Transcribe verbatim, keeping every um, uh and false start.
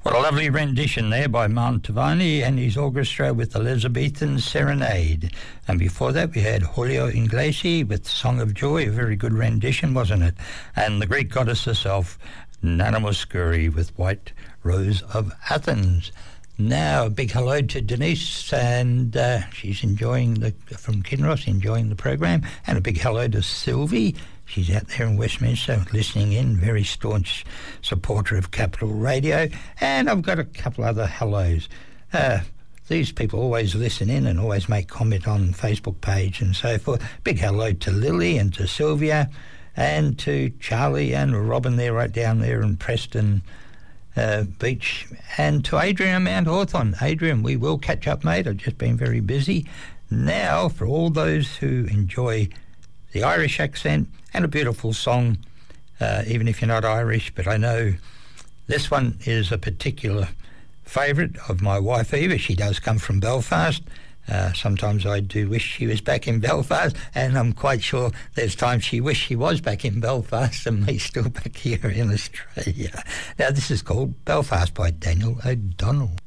What a lovely rendition there by Mantovani and his orchestra with Elizabethan Serenade. And before that we had Julio Iglesias with Song of Joy, a very good rendition, wasn't it? And the Greek goddess herself, Nana Mouskouri with White Rose of Athens. Now, a big hello to Denise, and uh, she's enjoying the, from Kinross, enjoying the program. And a big hello to Sylvie. She's out there in Westminster listening in, very staunch supporter of Capital Radio. And I've got a couple other hellos. Uh, these people always listen in and always make comment on the Facebook page and so forth. Big hello to Lily and to Sylvia and to Charlie and Robin there, right down there in Preston uh, Beach. And to Adrian Mount Hawthorn. Adrian, we will catch up, mate. I've just been very busy. Now, for all those who enjoy the Irish accent and a beautiful song, uh, even if you're not Irish, but I know this one is a particular favourite of my wife Eva. She does come from Belfast. Uh, sometimes I do wish she was back in Belfast, and I'm quite sure there's times she wishes she was back in Belfast and me still back here in Australia. Now this is called Belfast by Daniel O'Donnell.